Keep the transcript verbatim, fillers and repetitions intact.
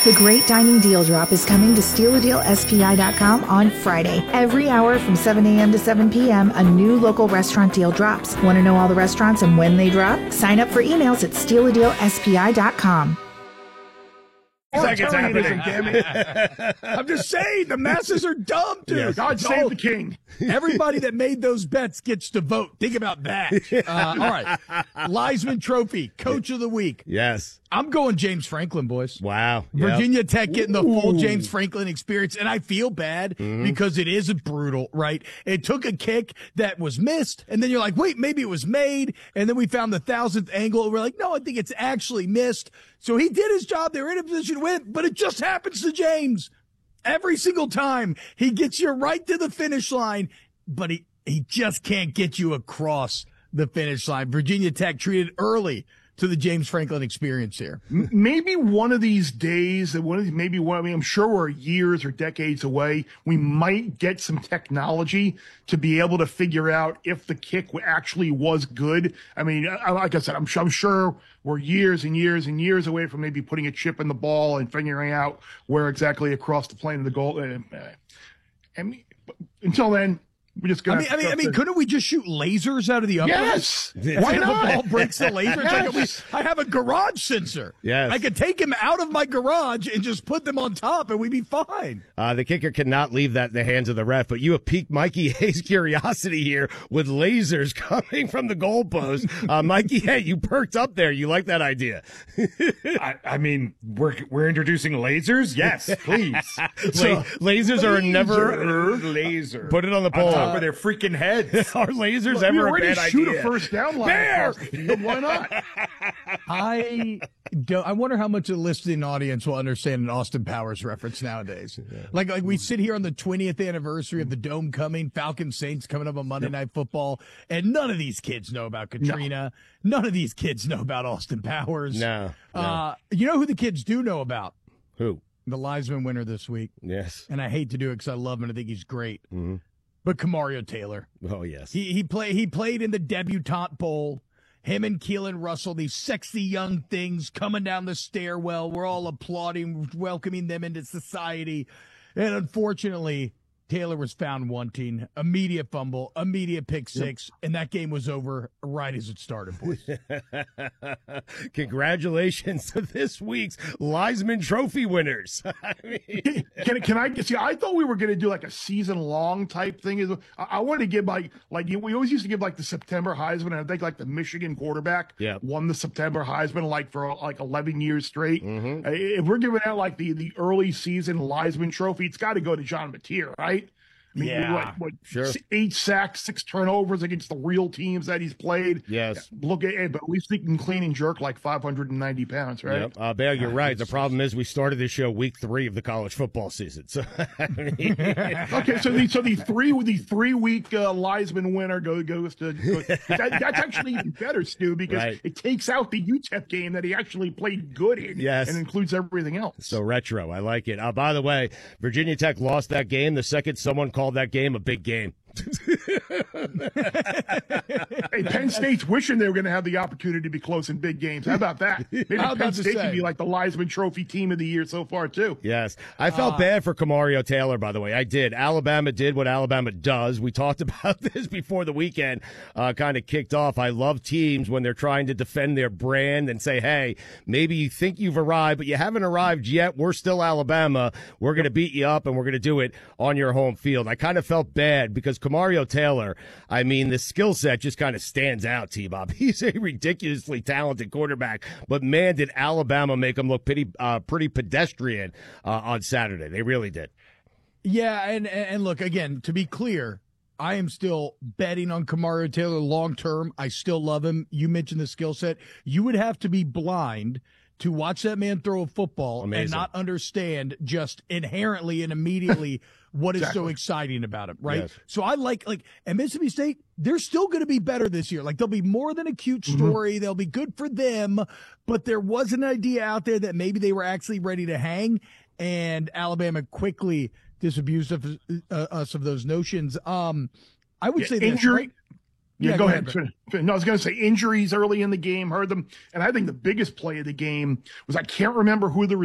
The Great Dining Deal Drop is coming to steal a deal S P I dot com on Friday. Every hour from seven a.m. to seven p.m., a new local restaurant deal drops. Want to know all the restaurants and when they drop? Sign up for emails at steal a deal S P I dot com. Like it's happening. Damn it. I'm just saying, the masses are dumb, dude. Yes. God save the king. Everybody that made those bets gets to vote. Think about that. Uh, all right. Leisman Trophy, Coach of the Week. Yes. I'm going James Franklin, boys. Wow. Virginia Yep. Tech getting the full James Franklin experience, and I feel bad Mhm. because it is brutal, right? It took a kick that was missed, and then you're like, wait, maybe it was made, and then we found the thousandth angle, and we're like, no, I think it's actually missed. So he did his job. They were in a position to win, but it just happens to James. Every single time he gets you right to the finish line, but he, he just can't get you across the finish line. Virginia Tech treated early to the James Franklin experience here. M- Maybe one of these days, that one of these, maybe one, I mean, I'm sure we're years or decades away. We might get some technology to be able to figure out if the kick actually was good. I mean, I, like I said, I'm, I'm sure we're years and years and years away from maybe putting a chip in the ball and figuring out where exactly across the plane of the goal. Uh, I mean, until then, we're just gonna. I mean, I mean, I mean, couldn't we just shoot lasers out of the uprights? Yes. Why not? The ball breaks the laser. It's like we, I have a garage sensor. Yes. I could take him out of my garage and just put them on top, and we'd be fine. Uh, the kicker cannot leave that in the hands of the ref, but you have piqued Mikey Hayes' curiosity here with lasers coming from the goalpost. Uh, Mikey, hey, you perked up there. You like that idea? I, I mean, we're we're introducing lasers. Yes, please. La- lasers are never laser. Put it on the On poll. top of their freaking heads. Are lasers Look, ever we a already bad shoot idea? a first down line Bear! across the field. Why not? I don't, I wonder how much a listening audience will understand an Austin Powers reference nowadays. Like, like we sit here on the twentieth anniversary of the Dome coming, Falcon Saints coming up on Monday Night Football, and none of these kids know about Katrina. No. None of these kids know about Austin Powers. No. no. Uh, you know who the kids do know about? Who? The Leisman winner this week. Yes. And I hate to do it because I love him and I think he's great. Mm-hmm. But Kamario Taylor. Oh, yes. He he play he played in the debutante bowl. Him and Keelan Russell, these sexy young things coming down the stairwell. We're all applauding, welcoming them into society. And unfortunately, Taylor was found wanting. Immediate fumble, immediate pick six, yep. And that game was over right as it started, boys. Congratulations to this week's Leisman Trophy winners. I mean, can, can I see? I thought we were going to do like a season long type thing. I, I wanted to give like like we always used to give like the September Heisman, and I think like the Michigan quarterback yep. won the September Heisman like for like eleven years straight. Mm-hmm. If we're giving out like the the early season Leisman Trophy, it's got to go to John Mateer, right? I mean, yeah, what, what, sure. Eight sacks, six turnovers against the real teams that he's played. Yes. Look at, but at least he can clean and jerk like five hundred ninety pounds, right? Yep. Uh, Bear, you're right. The problem is we started this show week three of the college football season. So, I mean, okay, so the so the three the three week uh, Leisman winner goes goes to goes, that, that's actually even better, Stu, because right. it takes out the U T E P game that he actually played good in, yes. and includes everything else. So retro, I like it. Uh, by the way, Virginia Tech lost that game the second someone called that game a big game. Hey, Penn State's wishing they were going to have the opportunity to be close in big games. How about that? Maybe Penn State could be like the Leisman Trophy team of the year so far, too. Yes. I felt uh, bad for Kamario Taylor, by the way. I did. Alabama did what Alabama does. We talked about this before the weekend uh, kind of kicked off. I love teams when they're trying to defend their brand and say, hey, maybe you think you've arrived, but you haven't arrived yet. We're still Alabama. We're going to beat you up, and we're going to do it on your home field. I kind of felt bad because Kamario Taylor, I mean, the skill set just kind of stands out, T-Bob. He's a ridiculously talented quarterback, but man, did Alabama make him look pretty, uh, pretty pedestrian uh, on Saturday. They really did. Yeah, and, and look, again, to be clear, I am still betting on Kamario Taylor long term. I still love him. You mentioned the skill set. You would have to be blind to watch that man throw a football Amazing. And not understand just inherently and immediately what is exactly. so exciting about him, right? Yes. So I like, like, at Mississippi State, they're still going to be better this year. Like, they'll be more than a cute story. Mm-hmm. They'll be good for them, but there was an idea out there that maybe they were actually ready to hang, and Alabama quickly disabused of, uh, us of those notions. Um, I would yeah, say injury. This, Yeah, yeah, go, go ahead. ahead. No, I was going to say injuries early in the game hurt them. And I think the biggest play of the game was I can't remember who the